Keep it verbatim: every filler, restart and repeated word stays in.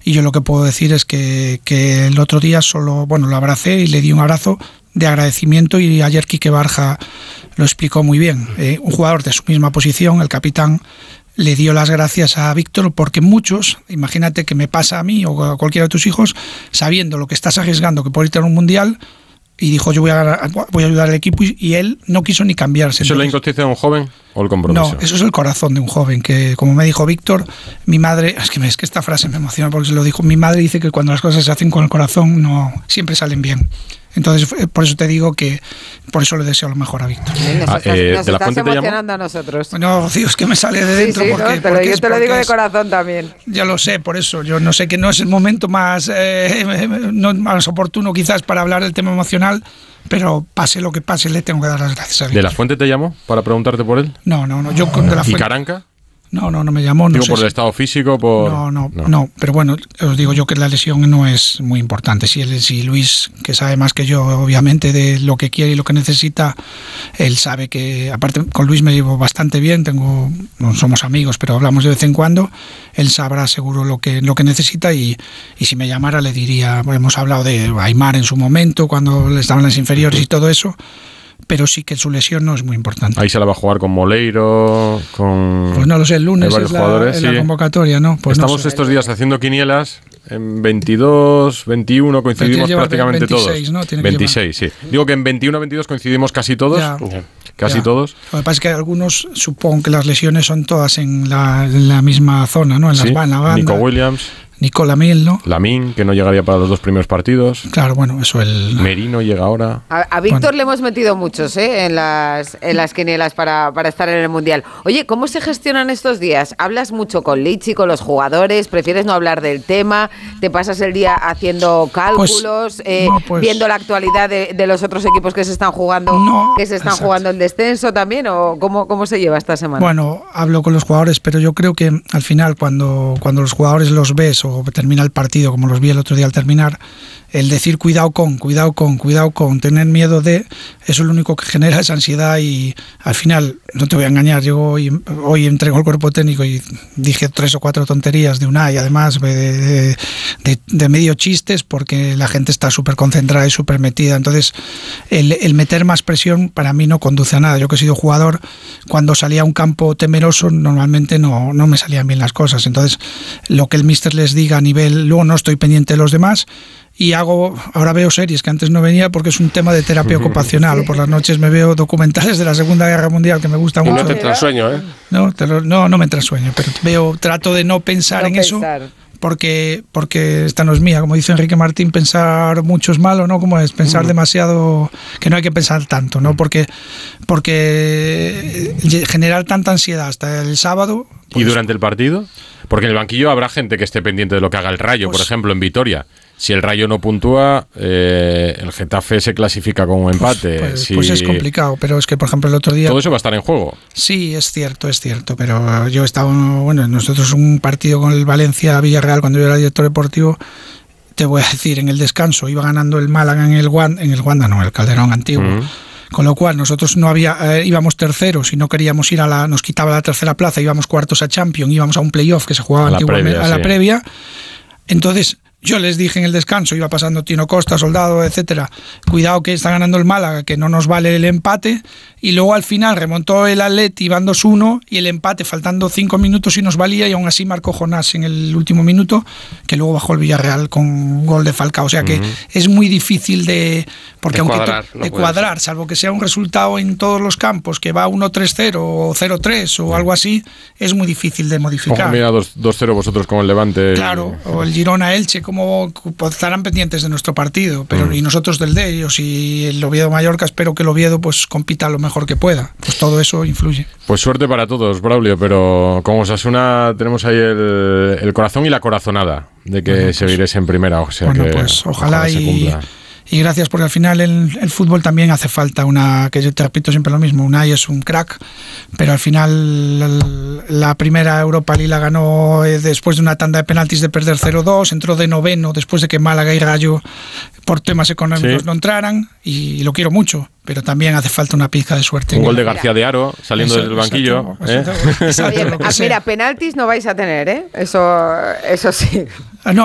y yo lo que puedo decir es que, que el otro día solo, bueno, lo abracé y le di un abrazo de agradecimiento, y ayer Quique Barja lo explicó muy bien. Eh, un jugador de su misma posición, el capitán, le dio las gracias a Víctor, porque muchos, imagínate que me pasa a mí o a cualquiera de tus hijos, sabiendo lo que estás arriesgando, que por irte a un mundial, y dijo yo voy a, voy a ayudar al equipo, y, y él no quiso ni cambiarse. ¿Eso es la inconsciencia de un joven o el compromiso? No, eso es el corazón de un joven, que como me dijo Víctor, mi madre, es que, es que esta frase me emociona porque se lo dijo, mi madre dice que cuando las cosas se hacen con el corazón no siempre salen bien. Entonces, por eso te digo que por eso le deseo lo mejor a Víctor. Nos Ah, estás, eh, nos ¿de la estás Fuente te emocionando a nosotros. No, tío, es que me sale de dentro. Sí, sí, porque, ¿no? Pero porque yo es, te lo digo de es, corazón también. Ya lo sé, por eso. Yo no sé que no es el momento más, eh, no, más oportuno quizás para hablar del tema emocional, pero pase lo que pase, le tengo que dar las gracias a Víctor. ¿De la Fuente te llamó para preguntarte por él? No, no, no. Yo con De la ¿Y Fuente. Caranca? No, no, no me llamó. No Digo, sé por si... el estado físico, por... No, no, no, no, pero bueno, os digo yo que la lesión no es muy importante. Si, él, si Luis, que sabe más que yo, obviamente, de lo que quiere y lo que necesita, él sabe que, aparte con Luis me llevo bastante bien, tengo, no somos amigos, pero hablamos de vez en cuando, él sabrá seguro lo que, lo que necesita, y, y si me llamara le diría, bueno, hemos hablado de Aimar en su momento, cuando le estaban las inferiores y todo eso, pero sí que su lesión no es muy importante. Ahí se la va a jugar con Moleiro, con... Pues no lo sé, el lunes varios es la, jugadores, es sí. la convocatoria, ¿no? Pues Estamos no sé. estos días haciendo quinielas, en veintidós, veintiuno coincidimos lleva prácticamente veintiséis, todos. ¿no? Tiene que veintiséis, sí. Digo que en veintiuno, veintidós coincidimos casi todos. Ya. Casi Ya. todos. Lo que pasa es que algunos, supongo que las lesiones son todas en la, en la misma zona, ¿no? En, Sí. las, en la banda. Nico Williams, Nicola Mil, ¿no? Lamín, que no llegaría para los dos primeros partidos. Claro, bueno, eso el... Merino llega ahora. A, a Víctor Bueno. le hemos metido muchos ¿eh? en, las, en las quinielas para, para estar en el Mundial. Oye, ¿cómo se gestionan estos días? ¿Hablas mucho con Lichi, con los jugadores? ¿Prefieres no hablar del tema? ¿Te pasas el día haciendo cálculos? Pues, eh, no, pues- ¿Viendo la actualidad de, de los otros equipos que se están jugando No, que se están exacto. jugando el descenso también? ¿O cómo, cómo se lleva esta semana? Bueno, hablo con los jugadores, pero yo creo que al final cuando, cuando los jugadores los ves o termina el partido, como los vi el otro día al terminar, el decir cuidado con, cuidado con, cuidado con, tener miedo de, eso es lo único que genera esa ansiedad, y al final, no te voy a engañar, yo hoy, hoy entrego el cuerpo técnico y dije tres o cuatro tonterías de una, y además de, de, de, de medio chistes, porque la gente está súper concentrada y súper metida. Entonces el, el meter más presión para mí no conduce a nada. Yo que he sido jugador, cuando salía a un campo temeroso normalmente no, no me salían bien las cosas. Entonces lo que el míster les diga a nivel, luego no estoy pendiente de los demás, y hago, ahora veo series que antes no venía porque es un tema de terapia ocupacional, o por las noches me veo documentales de la Segunda Guerra Mundial que me gusta Y mucho. no te entra el sueño, ¿eh? No, te lo- no, no me entra sueño, pero veo, trato de no pensar No en pensar. eso, porque, porque esta no es mía. Como dice Enrique Martín, pensar mucho es malo, ¿no? Como es pensar Mm. demasiado, que no hay que pensar tanto, ¿no? Porque, porque generar tanta ansiedad hasta el sábado. ¿Y durante el partido? Porque en el banquillo habrá gente que esté pendiente de lo que haga el Rayo, Pues- por ejemplo, en Vitoria. Si el Rayo no puntúa, eh, el Getafe se clasifica con un empate. Pues, Si- pues es complicado, pero es que, por ejemplo, el otro día... Todo eso va a estar en juego. Sí, es cierto, es cierto, pero yo estaba, bueno, nosotros un partido con el Valencia-Villarreal cuando yo era director deportivo, te voy a decir, en el descanso iba ganando el Málaga en el Wanda, en el Wanda no, el Calderón antiguo. Mm. Con lo cual nosotros no había eh, íbamos terceros y no queríamos ir a la, nos quitaba la tercera plaza, íbamos cuartos a Champions, íbamos a un playoff que se jugaba A la antiguamente previa, a la sí. previa. Entonces yo les dije en el descanso, iba pasando Tino Costa, Soldado, etcétera, cuidado que está ganando el Málaga, que no nos vale el empate, y luego al final remontó el Atleti, iban dos uno, y el empate faltando cinco minutos y nos valía, y aún así marcó Jonás en el último minuto, que luego bajó el Villarreal con un gol de Falcao. O sea que Ujú. es muy difícil de, porque De aunque cuadrar, tú- no de puede cuadrar, salvo que sea un resultado en todos los campos, que va uno tres cero o cero tres o algo así, es muy difícil de modificar. Ojo, mira, dos cero vosotros con el Levante. Claro, o el Girona-Elche, como estarán pendientes de nuestro partido, pero Mm. y nosotros del de ellos, y el Oviedo-Mallorca, espero que el Oviedo pues compita lo mejor que pueda. Pues todo eso influye. Pues suerte para todos, Braulio, pero con Osasuna tenemos ahí el, el corazón y la corazonada de que Bueno, pues- seguiréis en primera. O sea bueno, que pues ojalá, se y, cumpla. y gracias, porque al final el, el fútbol también hace falta una, que yo te repito siempre lo mismo, Unai es un crack, pero al final el- la primera Europa League la ganó eh, después de una tanda de penaltis de perder cero dos, entró de noveno después de que Málaga y Rayo por temas económicos Sí. no entraran, y, lo quiero mucho, pero también hace falta una pizca de suerte. Un en gol el- de García de Aro saliendo Eso, desde el banquillo. exacto, ¿eh? exacto, exacto, Oye, lo que ah, sea. mira, penaltis no vais a tener, ¿eh? Eso, eso sí. Ah, no,